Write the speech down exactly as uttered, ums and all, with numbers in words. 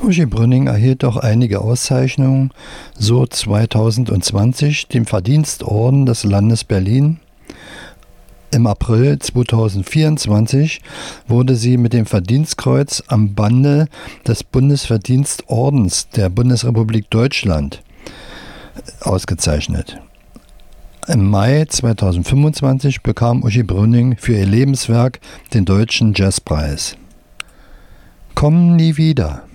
Uschi Brünning erhielt auch einige Auszeichnungen, so zweitausendzwanzig den Verdienstorden des Landes Berlin. Im April zweitausendvierundzwanzig wurde sie mit dem Verdienstkreuz am Bande des Bundesverdienstordens der Bundesrepublik Deutschland ausgezeichnet. Im Mai zweitausendfünfundzwanzig bekam Uschi Brünning für ihr Lebenswerk den Deutschen Jazzpreis. Komm nie wieder.